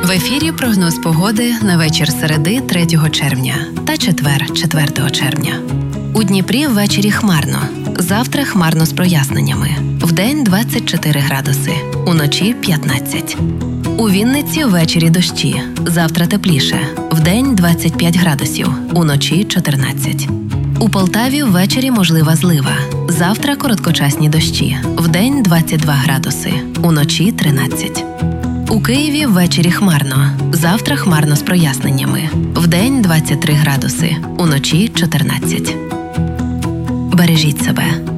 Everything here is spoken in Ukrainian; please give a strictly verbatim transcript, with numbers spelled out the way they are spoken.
В ефірі прогноз погоди на вечір середи третього червня та четвер четвертого червня. У Дніпрі ввечері хмарно. Завтра хмарно з проясненнями. Вдень двадцять чотири градуси, уночі п'ятнадцять. У Вінниці ввечері дощі. Завтра тепліше. Вдень двадцять п'ять градусів, уночі чотирнадцять. У Полтаві ввечері можлива злива. Завтра короткочасні дощі. Вдень двадцять два градуси, уночі тринадцять. У Києві ввечері хмарно. Завтра хмарно з проясненнями. Вдень двадцять три градуси, уночі чотирнадцять. Бережіть себе.